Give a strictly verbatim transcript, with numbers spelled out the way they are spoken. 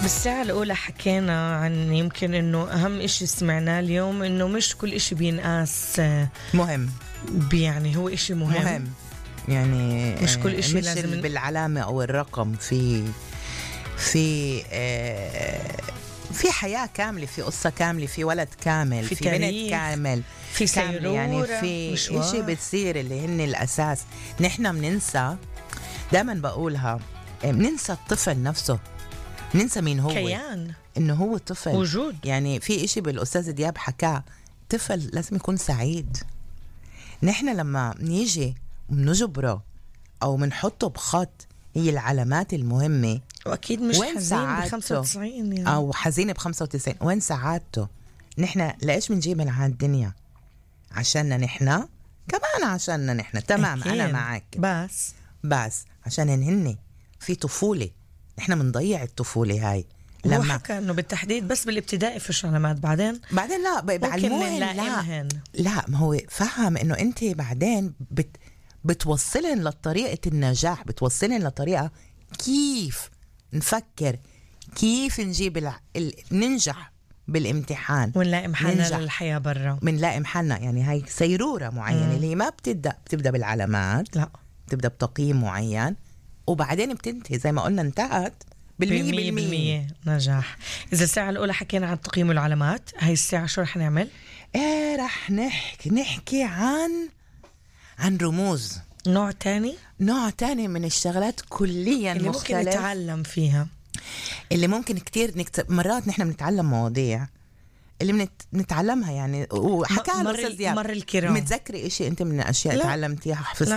بالساعة الأولى حكينا عن يمكن إنه أهم إشي سمعناه اليوم إنه مش كل إشي بينقاس مهم، يعني هو إشي مهم, مهم. يعني مش كل إشي مش لازم بالعلامة أو الرقم. في في آه في حياة كاملة، في قصة كاملة، في ولد كامل، في, في بنت كامل، في سيرورة، يعني في إشي بتصير اللي هن الأساس. نحن مننسى، دائما بقولها، مننسى الطفل نفسه، ننسى مين هو، كيان إنه هو طفل وجود. يعني في إشي بالأستاذ دياب حكاه، طفل لازم يكون سعيد. نحن لما نيجي منجبره أو منحطه بخط، هي العلامات المهمة. وأكيد مش حزين بخمسة وتسعين يعني. أو حزين بخمسة وتسعين، وين سعادته؟ نحن ليش منجيب من هاي الدنيا؟ عشاننا نحن، كمان عشاننا نحن. تمام أكيد. أنا معك، بس بس عشان هن في طفولة، نحن منضيع الطفولة هاي. لما هو حكى انه بالتحديد بس بالابتدائي فيش علامات، بعدين بعدين لا بعلموهن. لا لا ما هو فهم انه انت بعدين بت بتوصلن لطريقة النجاح، بتوصلن لطريقة كيف نفكر، كيف نجيب الع... ال... ننجح بالامتحان ونلاقي حالنا للحياة برا، منلاقي حالنا. يعني هاي سيرورة معينة مم. اللي هي ما بتبدأ بتبدأ بالعلامات، لا بتبدأ بتقييم معين، وبعدين بتنتهي زي ما قلنا انتهت بالمية بالمية, بالمية نجاح. إذا الساعة الأولى حكينا عن تقييم العلامات، هاي الساعة شو رح نعمل؟ ايه رح نحكي نحكي عن عن رموز، نوع تاني نوع تاني من الشغلات كليا اللي مختلف، ممكن نتعلم فيها، اللي ممكن كتير نكت... مرات نحن بنتعلم مواضيع اللي منت... نتعلمها يعني. وحكاها الأستاذ دياب، مر الكرام، متذكري إشي أنت من الأشياء تعلمتيها حفظتيها؟